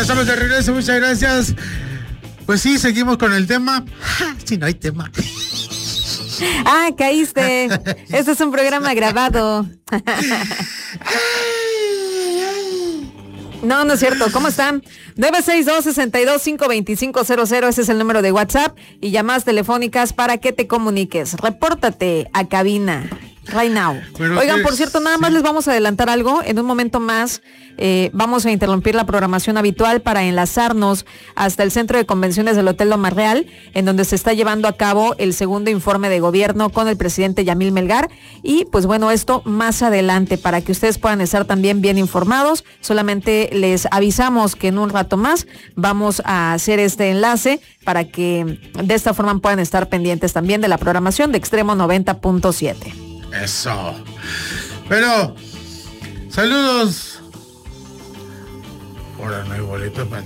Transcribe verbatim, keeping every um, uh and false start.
estamos de regreso, muchas gracias. Pues sí, seguimos con el tema. Si no hay tema. Ah, caíste. Este es un programa grabado. No, no es cierto. ¿Cómo están? nueve seis dos, seis dos, cinco dos cinco cero cero. Ese es el número de WhatsApp. Y llamadas telefónicas para que te comuniques. Repórtate a cabina. Right now. Pero Oigan, es, por cierto, nada sí. más les vamos a adelantar algo. En un momento más eh, vamos a interrumpir la programación habitual para enlazarnos hasta el centro de convenciones del Hotel Loma Real, en donde se está llevando a cabo el segundo informe de gobierno con el presidente Yamil Melgar. Y pues bueno, esto más adelante para que ustedes puedan estar también bien informados. Solamente les avisamos que en un rato más vamos a hacer este enlace para que de esta forma puedan estar pendientes también de la programación de Extremo noventa punto siete. Eso. Pero, saludos. Ahora no hay boleto para